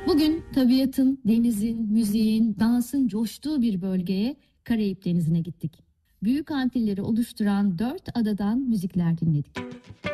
Bugün tabiatın, denizin, müziğin, dansın coştuğu bir bölgeye, Karayip Denizi'ne gittik. Büyük Antilleri oluşturan 4 adadan müzikler dinledik.